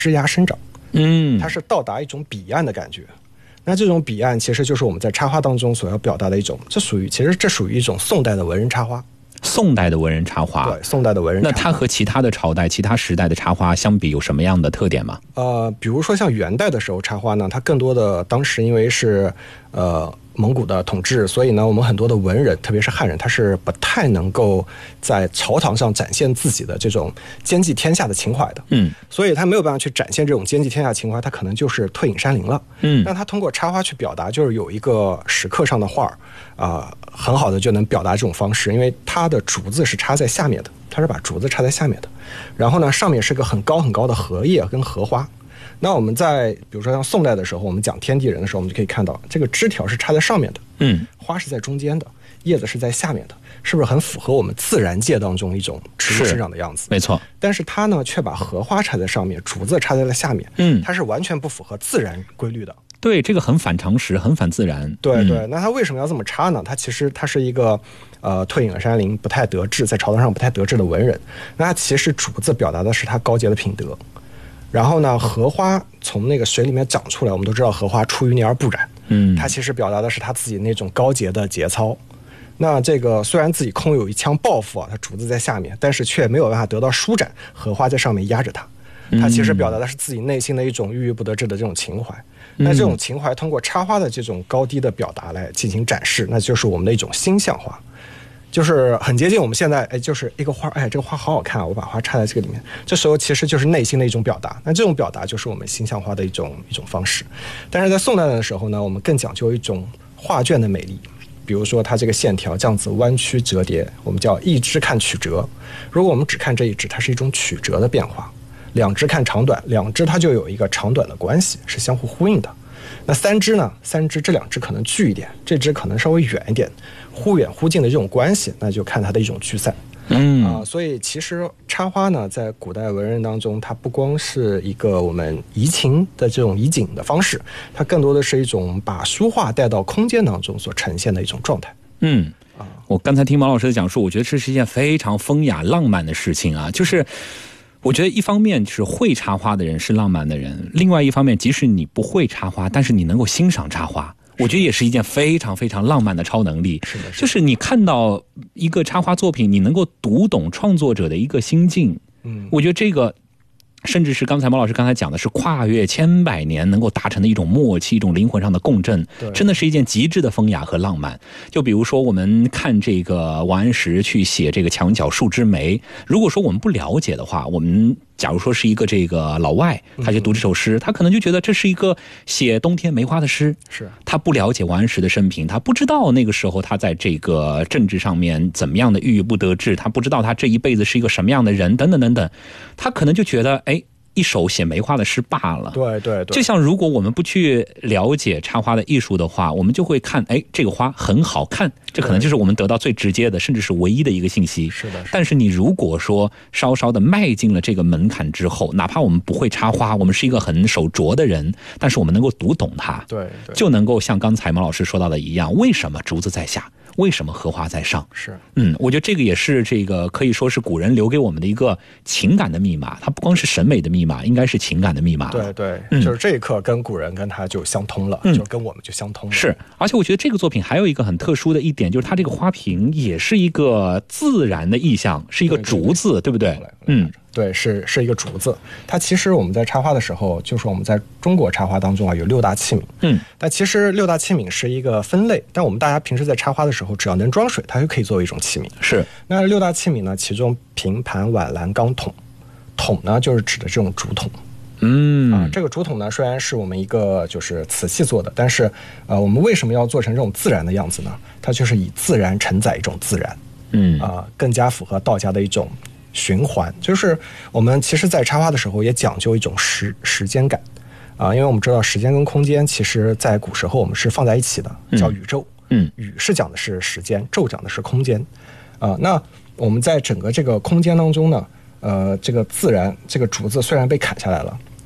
枝桠生长，它是到达一种彼岸的感觉。那这种彼岸其实就是我们在插花当中所要表达的一种，这属于一种宋代的文人插花。 宋代的文人插花， 对，宋代的文人插花。 那它和其他的朝代、其他时代的插花相比，有什么样的特点吗？ 比如说像元代的时候插花呢，它更多的当时因为是蒙古的统治，所以呢，我们很多的文人，特别是汉人，他是不太能够在朝堂上展现自己的这种兼济天下的情怀的。所以他没有办法去展现这种兼济天下情怀，他可能就是退隐山林了。但他通过插花去表达，就是有一个石刻上的画很好的就能表达这种方式，因为它的竹子是插在下面的，它是把竹子插在下面的，然后呢，上面是个很高很高的荷叶跟荷花。那我们在比如说像宋代的时候，我们讲天地人的时候，我们就可以看到这个枝条是插在上面的，花是在中间的，叶子是在下面的，是不是很符合我们自然界当中一种植物生长的样子？ 没错。 但是它呢，却把荷花插在上面，竹子插在了下面，它是完全不符合自然规律的。 对，这个很反常识，很反自然。 对对，那他为什么要这么插呢？他其实他是一个退隐了山林，不太得志，在朝堂上不太得志的文人。那他其实竹子表达的是他高洁的品德。然后呢，荷花从那个水里面长出来，我们都知道荷花出淤泥而不染，它其实表达的是他自己那种高洁的节操。那这个虽然自己空有一腔抱负他竹子在下面，但是却没有办法得到舒展，荷花在上面压着他。他其实表达的是自己内心的一种郁郁不得志的这种情怀。那这种情怀通过插花的这种高低的表达来进行展示，那就是我们的一种心象化。就是很接近我们现在，就是一个花，这个花好好看，我把花插在这个里面。这时候其实就是内心的一种表达，那这种表达就是我们心象化的一种方式。但是在宋代的时候呢，我们更讲究一种画卷的美丽，比如说它这个线条这样子弯曲折叠，我们叫一枝看曲折。如果我们只看这一枝，它是一种曲折的变化；两枝看长短，两枝它就有一个长短的关系，是相互呼应的。那三枝呢？这两枝可能聚一点，这枝可能稍微远一点，忽远忽近的这种关系，那就看它的一种聚散。所以其实插花呢，在古代文人当中，它不光是一个我们移情的这种移景的方式，它更多的是一种把书画带到空间当中所呈现的一种状态。 我刚才听毛老师的讲述，我觉得这是一件非常风雅浪漫的事情啊，就是我觉得一方面是会插花的人是浪漫的人，另外一方面即使你不会插花，但是你能够欣赏插花，我觉得也是一件非常非常浪漫的超能力。 是的， 就是你看到一个插花作品，你能够读懂创作者的一个心境。我觉得这个甚至是刚才毛老师刚才讲的是跨越千百年能够达成的一种默契，一种灵魂上的共振，真的是一件极致的风雅和浪漫。就比如说我们看这个王安石去写这个墙角数枝梅，如果说我们不了解的话，我们假如说是一个这个老外，他去读这首诗，他可能就觉得这是一个写冬天梅花的诗，他不了解王安石的生平，他不知道那个时候他在这个政治上面怎么样的郁郁不得志，他不知道他这一辈子是一个什么样的人，等等等等，他可能就觉得一首写梅花的诗罢了。 对对对， 就像如果我们不去了解插花的艺术的话，我们就会看这个花很好看，这可能就是我们得到最直接的甚至是唯一的一个信息。 是的。 但是你如果说稍稍的迈进了这个门槛之后，哪怕我们不会插花，我们是一个很手拙的人，但是我们能够读懂它， 对， 就能够像刚才毛老师说到的一样，为什么竹子在下，为什么荷花在上？ 是， 我觉得这个也是这个可以说是古人留给我们的一个情感的密码，它不光是审美的密码，应该是情感的密码。 对对，就是这一刻跟古人跟他就相通了，就跟我们就相通了。 是，而且我觉得这个作品还有一个很特殊的一点，就是它这个花瓶也是一个自然的意象，是一个竹子， 对不对？ 对，是一个竹子。它其实我们在插花的时候，就是我们在中国插花当中有6大器皿。但其实6大器皿是一个分类，但我们大家平时在插花的时候，只要能装水，它就可以作为一种器皿。 是。 那6大器皿呢，其中瓶、盘、碗、篮、缸、桶，桶呢就是指的这种竹筒。这个竹筒呢，虽然是我们一个就是瓷器做的，但是我们为什么要做成这种自然的样子呢？它就是以自然承载一种自然。更加符合道家的一种循环。就是我们其实在插花的时候也讲究一种时间感因为我们知道时间跟空间其实在古时候我们是放在一起的，叫宇宙。宇是讲的是时间，宙讲的是空间。那我们在整个这个空间当中呢，这个自然这个竹子虽然被砍下来了，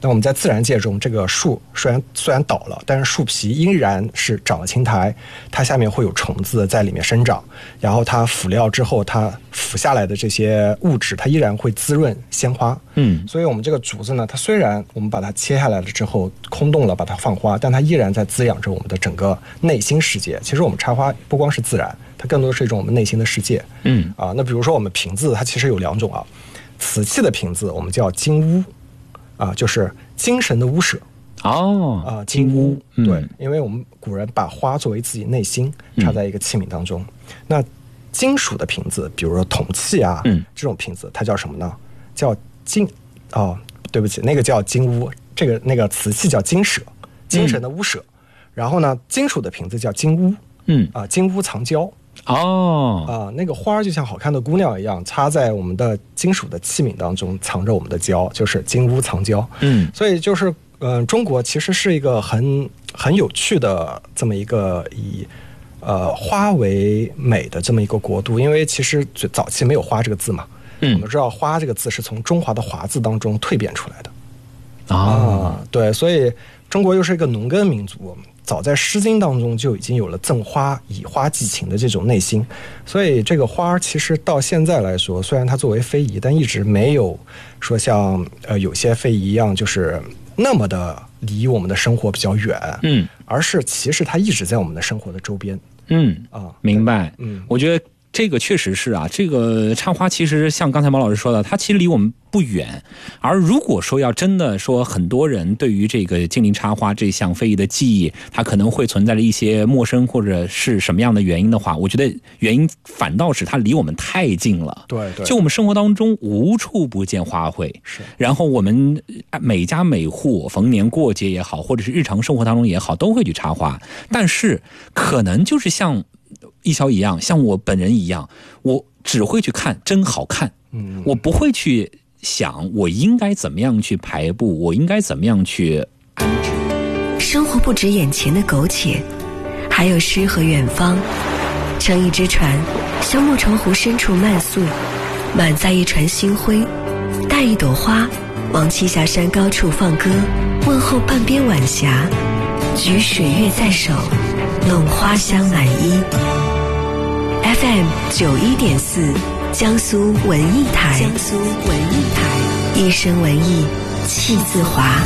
那我们在自然界中，这个树虽然倒了，但是树皮依然是长了青苔，它下面会有虫子在里面生长，然后它腐料之后，它腐下来的这些物质，它依然会滋润鲜花。所以我们这个竹子呢，它虽然我们把它切下来了之后空洞了，把它放花，但它依然在滋养着我们的整个内心世界。其实我们插花不光是自然，它更多是一种我们内心的世界。那比如说我们瓶子，它其实有2种啊，瓷器的瓶子我们叫金屋就是精神的屋舍。金屋。对，因为我们古人把花作为自己内心插在一个器皿当中。那金属的瓶子，比如说铜器啊，这种瓶子它叫什么呢？叫对不起，那个叫金屋，那个瓷器叫金舍，精神的屋舍。然后呢，金属的瓶子叫金屋。金屋藏娇。那个花就像好看的姑娘一样，插在我们的金属的器皿当中，藏着我们的娇，就是金屋藏娇。所以就是中国其实是一个很有趣的这么一个以花为美的这么一个国度。因为其实最早期没有花这个字嘛，我们知道花这个字是从中华的华字当中蜕变出来的。对，所以中国又是一个农耕民族，早在《诗经》当中就已经有了赠花以花寄情的这种内心。所以这个花其实到现在来说，虽然它作为非遗，但一直没有说像有些非遗一样就是那么的离我们的生活比较远，而是其实它一直在我们的生活的周边。 明白。我觉得这个确实是啊，这个插花其实像刚才毛老师说的，它其实离我们不远。而如果说要真的说很多人对于这个精灵插花这项非遗的技艺，它可能会存在着一些陌生或者是什么样的原因的话，我觉得原因反倒是它离我们太近了。 对， 就我们生活当中无处不见花卉，然后我们每家每户逢年过节也好，或者是日常生活当中也好，都会去插花。但是可能就是像一小一样，像我本人一样，我只会去看真好看，我不会去想我应该怎么样去排布，我应该怎么样去安置。 生活不止眼前的苟且，还有诗和远方。乘一只船，向莫愁湖深处漫溯，满载一船星辉，带一朵花，往栖霞山高处放歌，问候半边晚霞，举水月在手，弄花香满衣。FM 91.4，江苏文艺台，一生文艺气自华。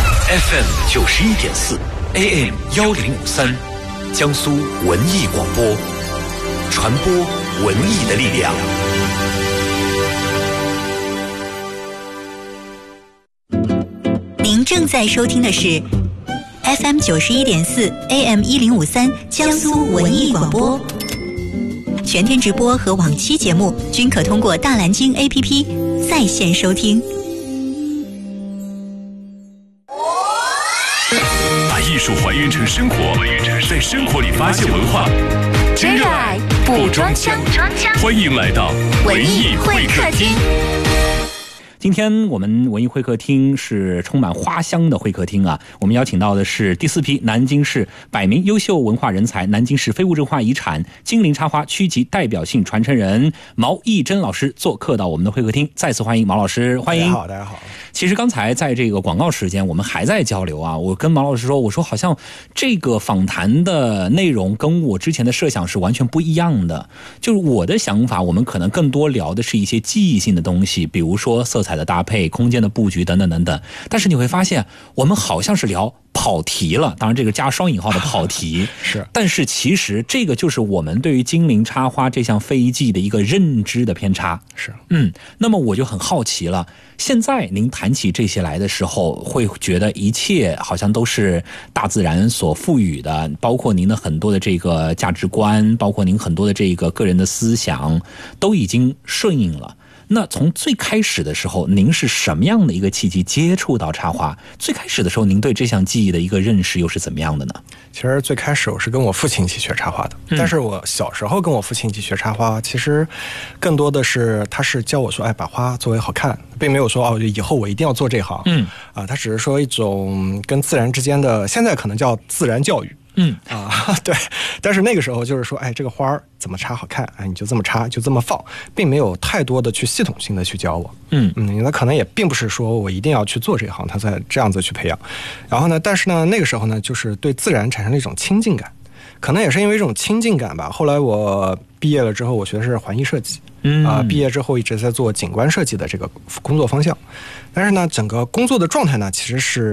FM 91.4 AM 1053，江苏文艺广播，传播文艺的力量。 您正在收听的是 FM 91.4 AM 1053，江苏文艺广播。全天直播和往期节目均可通过大蓝鲸 APP 在线收听。 把艺术还原成生活，在生活里发现文化， 真热爱不装腔。 欢迎来到文艺会客厅。 今天我们文艺会客厅是充满花香的会客厅啊！我们邀请到的是第4批南京市百名优秀文化人才、南京市非物质文化遗产精灵插花区级代表性传承人毛义珍老师做客到我们的会客厅，再次欢迎毛老师，欢迎。 大家好。 其实刚才在这个广告时间，我们还在交流啊。我跟毛老师说，我说好像这个访谈的内容跟我之前的设想是完全不一样的。就是我的想法，我们可能更多聊的是一些记忆性的东西，比如说色彩的搭配、空间的布局等等等等。但是你会发现，我们好像是聊跑题了，当然这个加双引号的跑题是。但是其实这个就是我们对于精灵插花这项非遗技的一个认知的偏差。 是。 那么我就很好奇了，现在您谈起这些来的时候，会觉得一切好像都是大自然所赋予的，包括您的很多的这个价值观，包括您很多的这个个人的思想，都已经顺应了。那从最开始的时候，您是什么样的一个契机接触到插花？最开始的时候，您对这项技艺的一个认识又是怎么样的呢？ 其实最开始我是跟我父亲一起学插花的，但是我小时候跟我父亲一起学插花，其实更多的是他是教我说，把花作为好看，并没有说以后我一定要做这行。他只是说一种跟自然之间的，现在可能叫自然教育。 对。但是那个时候就是说，这个花儿怎么插好看，你就这么插，就这么放，并没有太多的去系统性的去教我。那可能也并不是说我一定要去做这一行，他才这样子去培养。然后呢，但是呢，那个时候呢，就是对自然产生了一种亲近感。可能也是因为这种亲近感吧。后来我毕业了之后，我学的是环艺设计，毕业之后一直在做景观设计的这个工作方向。但是呢，整个工作的状态呢，其实是